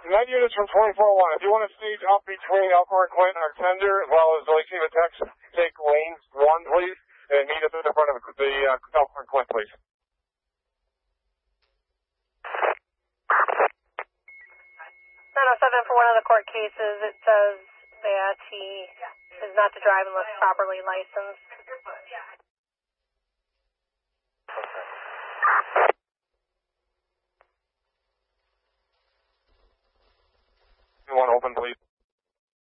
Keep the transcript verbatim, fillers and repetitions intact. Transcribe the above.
nine units from twenty-four one. If you want to stage up between Elkhorn, Clinton, or Tender, as well as Lake Shiva, Texas, take lanes one, please, and meet us at the front of the uh, Elkhorn, Clinton, please. nine oh seven, for one of the court cases, it says that he is not to drive unless properly licensed.